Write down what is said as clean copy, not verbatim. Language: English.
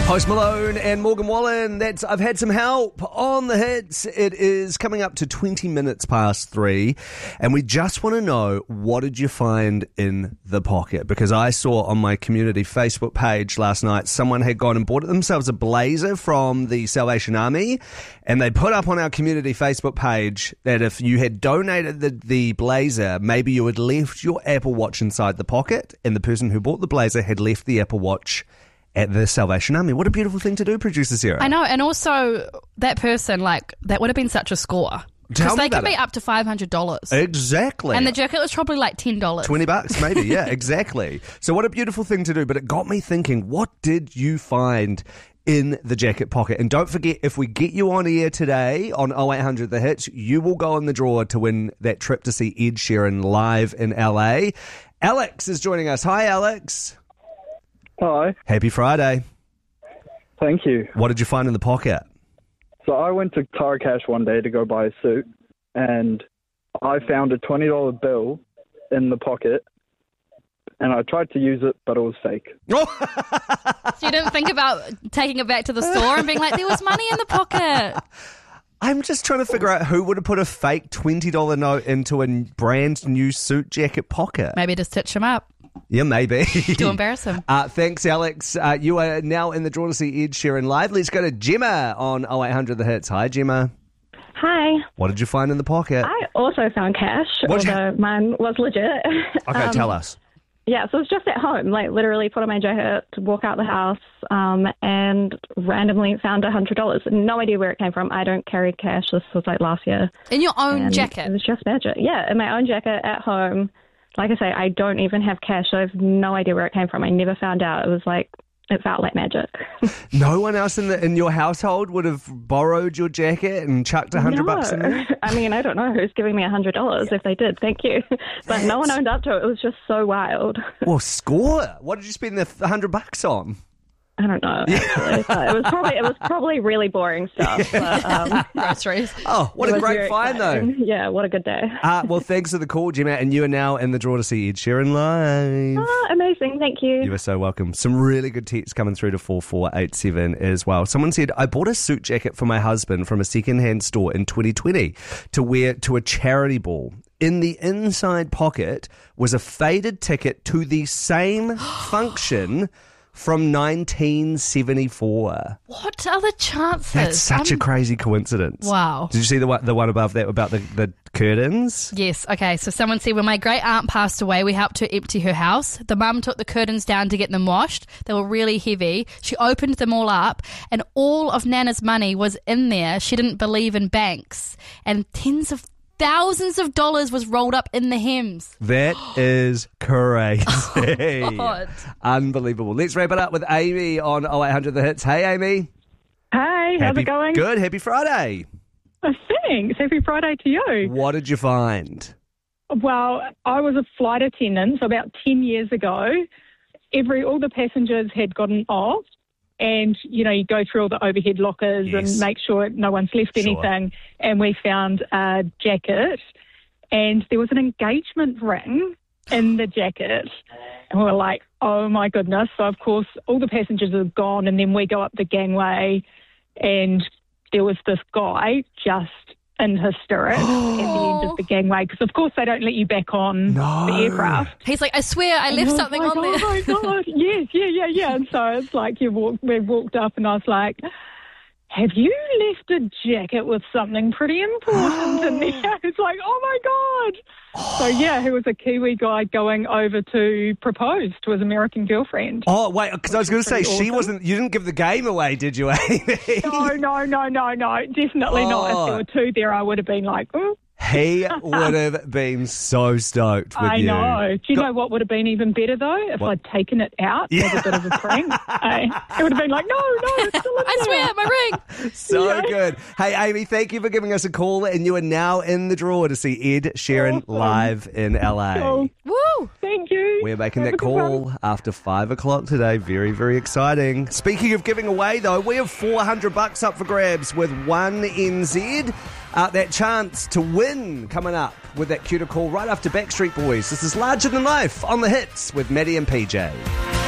Post Malone and Morgan Wallen. I've had some help on the hits. It is coming up to 20 minutes past 3, and we just want to know, what did you find in the pocket? Because I saw on my community Facebook page last night, someone had gone and bought themselves a blazer from the Salvation Army, and they put up on our community Facebook page that if you had donated the blazer, maybe you had left your Apple Watch inside the pocket, and the person who bought the blazer had left the Apple Watch at the Salvation Army. What a beautiful thing to do, producer Sarah. I know, and also that person, that would have been such a score. Because they could be up to $500. Exactly. And the jacket was probably like $10. $20 maybe, yeah, exactly. So what a beautiful thing to do, but it got me thinking, what did you find in the jacket pocket? And don't forget, if we get you on air today on 0800 The Hits, you will go in the draw to win that trip to see Ed Sheeran live in LA. Alex is joining us. Hi, Alex. Hi. Happy Friday. Thank you. What did you find in the pocket? So I went to Tara Cash one day to go buy a suit, and I found a $20 bill in the pocket, and I tried to use it, but it was fake. So you didn't think about taking it back to the store and being like, there was money in the pocket? I'm just trying to figure out who would have put a fake $20 note into a brand new suit jacket pocket. Maybe to stitch him up. Yeah, maybe. To embarrass him. Thanks, Alex. You are now in the draw to see Ed Sheeran live. Let's go to Gemma on 0800 The Hits. Hi, Gemma. Hi. What did you find in the pocket? I also found cash, although mine was legit. Okay, tell us. Yeah, so it was just at home, literally put on my jacket, walk out the house, and randomly found $100. No idea where it came from. I don't carry cash. This was last year. In your own jacket? It was just magic. Yeah, in my own jacket at home. Like I say, I don't even have cash, so I have no idea where it came from. I never found out. It felt like magic. No one else in your household would have borrowed your jacket and chucked $100 in there? I mean, I don't know who's giving me $100. If they did, thank you. But no one owned up to it. It was just so wild. Well, score. What did you spend the $100 on? I don't know, actually. It was probably really boring stuff. But, groceries. Oh, what a great find, though. Yeah, what a good day. Well, thanks for the call, Gemma, and you are now in the draw to see Ed Sheeran live. Oh, amazing. Thank you. You are so welcome. Some really good texts coming through to 4487 as well. Someone said, I bought a suit jacket for my husband from a second-hand store in 2020 to wear to a charity ball. In the inside pocket was a faded ticket to the same function from 1974. What are the chances? That's such a crazy coincidence. Wow. Did you see the one above that about the curtains? Yes. Okay. So someone said, when my great aunt passed away, we helped her empty her house. The mum took the curtains down to get them washed. They were really heavy. She opened them all up, and all of Nana's money was in there. She didn't believe in banks, and tens of thousands of dollars was rolled up in the hems. That is crazy. Oh, God. Unbelievable. Let's wrap it up with Amy on 0800 The Hits. Hey, Amy. Hey, how's it going? Good. Happy Friday. Thanks. Happy Friday to you. What did you find? Well, I was a flight attendant, so about 10 years ago, all the passengers had gotten off. And, you go through all the overhead lockers and make sure no one's left anything. And we found a jacket, and there was an engagement ring in the jacket. And we were like, oh, my goodness. So, of course, all the passengers have gone, and then we go up the gangway, and there was this guy just in hysterics at the end of the gangway, because, of course, they don't let you back on the aircraft. He's like, I swear I left something on there. Oh, my God. Yes, yeah. And so it's like we walked up, and I was like, have you left a jacket with something pretty important in there? It's like, oh, my God. So, yeah, he was a Kiwi guy going over to propose to his American girlfriend. Oh, wait, because I was going to say, awesome. you didn't give the game away, did you, Amy? No, definitely not. If there were two there, I would have been like, oh. He would have been so stoked with you. I know. Do you know what would have been even better, though? If I'd taken it out as a bit of a prank. It would have been like, no, it's still in there. I swear, my ring. So good. Hey, Amy, thank you for giving us a call, and you are now in the draw to see Ed Sheeran live in LA. Cool. Woo! Thank you. We're making that call after 5 o'clock today. Very, very exciting. Speaking of giving away, though, we have $400 up for grabs with 1NZ. That chance to win coming up with that cuter call right after Backstreet Boys. This is Larger Than Life on the Hits with Maddie and PJ.